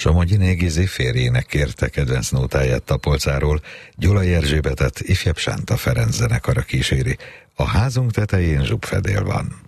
Somogyiné Gizi férjének kérte kedvenc nótáját Tapolcáról, Gyulai Erzsébetet ifjabb Sánta Ferenc zenekara kíséri. A házunk tetején zsubfedél van.